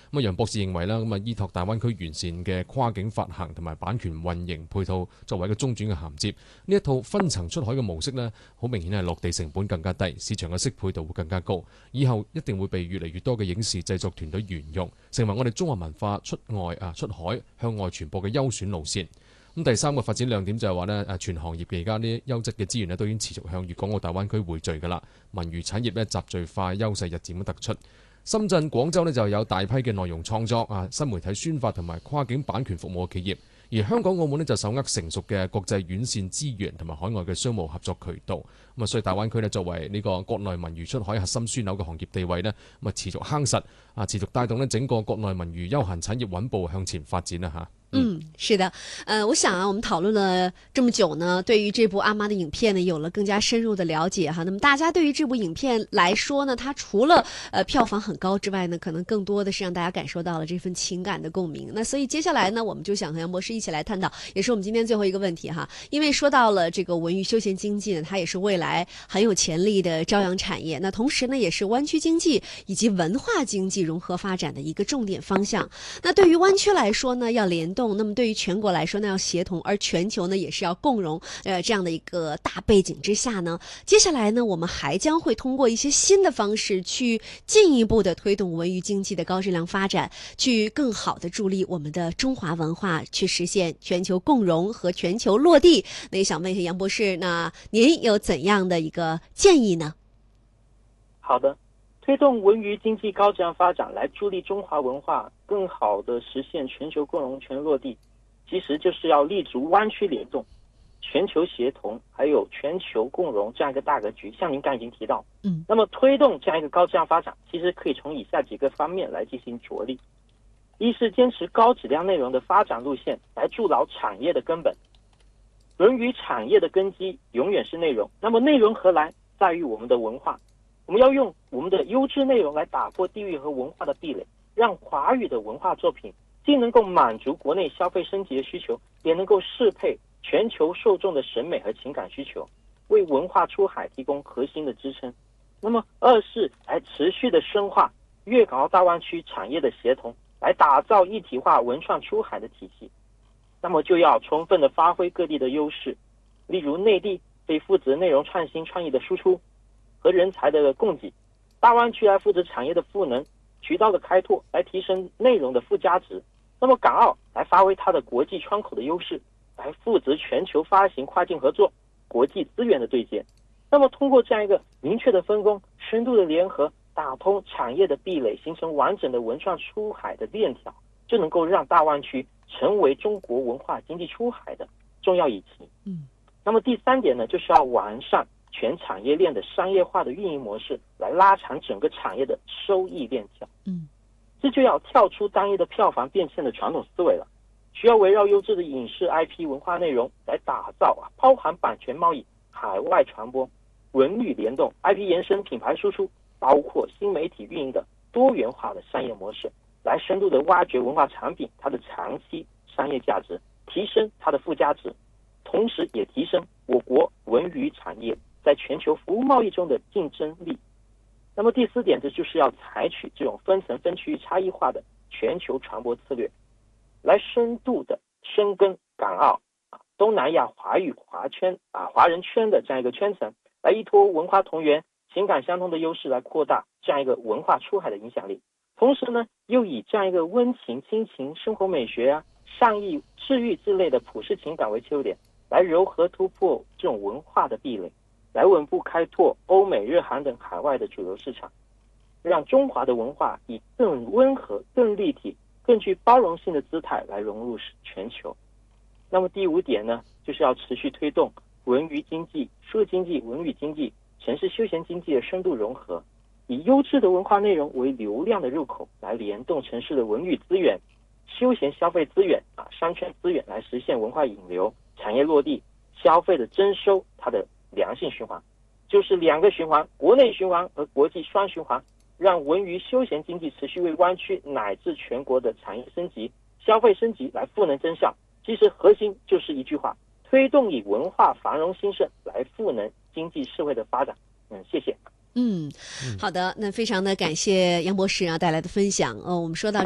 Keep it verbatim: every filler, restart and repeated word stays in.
咁啊，楊博士認為啦，咁啊依託大灣區完善嘅跨境發行同埋版權運營配套作為一個中轉嘅銜接，呢一套分層出海嘅模式呢，好明顯係落地成本更加低，市場嘅適配度會更加高，以後一定會被越嚟越多嘅影視製作團隊沿用，成為我哋中華文化出外啊出海向外傳播嘅優選路線。咁第三個發展亮點就係話呢，誒全行業嘅而家呢優質嘅資源呢，都已經持續向粵港澳大灣區匯聚㗎啦，文娛產業呢，集聚化優勢日漸突出。深圳、廣州呢就有大批嘅內容創作啊、新媒體宣發同埋跨境版權服務嘅企業，而香港、澳門呢就手握成熟嘅國際院線資源同埋海外嘅商務合作渠道。咁啊，所以大灣區呢作為呢個國內文娛出海核心樞紐嘅行業地位呢，咁啊持續夯實啊，持續帶動呢整個國內文娛休閒產業穩步向前發展啦嚇。 嗯，是的，呃，我想啊，我們討論了這麼久呢，對於這部阿媽的影片呢，有了更加深入的了解哈。那麼大家對於這部影片來說呢，它除了呃票房很高之外呢，可能更多的是讓大家感受到了這份情感的共鳴。那所以接下來呢，我們就想和楊博士一起來探討，也是我們今天最後一個問題哈。因為說到了這個文娛休閒經濟呢，它也是未來很有潛力的朝陽產業。那同時呢，也是灣區經濟以及文化經濟融合發展的一個重點方向。那對於灣區來說呢，要聯動，那麼對於全國來說呢要協同，而全球呢也是要共融，呃這樣的一個大背景之下呢，接下來呢我們還將會通過一些新的方式去進一步的推動文娛經濟的高質量發展，去更好的助力我們的中華文化去實現全球共融和全球落地。那也想問一下楊博士，那您有怎樣的一個建議呢？ 好的，推動文娛經濟高質量發展，來助力中華文化更好的實現全球共融、全落地，其實就是要立足灣區聯動、全球協同，還有全球共融這樣一個大格局。像您剛已經提到，嗯，那麼推動這樣一個高質量發展，其實可以從以下幾個方面來進行着力。一是堅持高質量內容的發展路線，來築牢產業的根本。文娛產業的根基永遠是內容，那麼內容何來？在於我們的文化。我們要用我們的優質內容來打破地域和文化的壁壘，讓華語的文化作品既能夠滿足國內消費升級的需求，也能夠適配全球受眾的審美和情感需求，為文化出海提供核心的支撐。那麼二是來持續的深化粵港澳大灣區產業的協同，來打造一體化文創出海的體系。那麼就要充分的發揮各地的優勢，例如內地被負責內容創新創意的輸出和人才的供給，大灣區來負責產業的賦能、渠道的開拓，來提升內容的附加值。那麼港澳來發揮它的國際窗口的優勢，來負責全球發行跨境合作、國際資源的對接。那麼通過這樣一個明確的分工、深度的聯合，打通產業的壁壘，形成完整的文創出海的鏈條，就能夠讓大灣區成為中國文化經濟出海的重要引擎。嗯，那麼第三點呢，就是要完善全產業鏈的商業化的運營模式，來拉長整個產業的收益鏈條。嗯，這就要跳出單一的票房變現的傳統思維了，需要圍繞優質的影視 I P 文化內容來打造啊，包含版權貿易、海外傳播、文旅聯動、I P 延伸、品牌輸出，包括新媒體運營的多元化的商業模式，來深度的挖掘文化產品它的長期商業價值，提升它的附加值，同時也提升我國文娛產業在全球服務貿易中的競爭力。那麼第四點，這就是要採取這種分層分區域差異化的全球傳播策略，來深度的深耕港澳、啊東南亞華語華圈啊華人圈的這樣一個圈層，來依託文化同源、情感相通的優勢，來擴大這樣一個文化出海的影響力。同時呢，又以這樣一個溫情、親情、生活美學啊、善意、治癒之類的普世情感為切入點，來柔和突破這種文化的壁壘，來穩步開拓歐美、日韓等海外的主流市場，讓中華的文化以更溫和、更立體、更具包容性的姿態來融入全球。那麼第五點呢，就是要持續推動文娛經濟、數字經濟、文旅經濟、城市休閒經濟的深度融合，以優質的文化內容為流量的入口，來聯動城市的文旅資源、休閒消費資源啊、商圈資源，來實現文化引流、產業落地、消費的增收，它的良性循環，就是兩個循環，國內循環和國際雙循環，讓文娛休閒經濟持續為灣區乃至全國的產業升級、消費升級來賦能增效。其實核心就是一句話，推動以文化繁榮興盛來賦能經濟社會的發展。嗯，謝謝。 嗯，好的，那非常的感謝楊博士啊帶來的分享。呃，我們說到這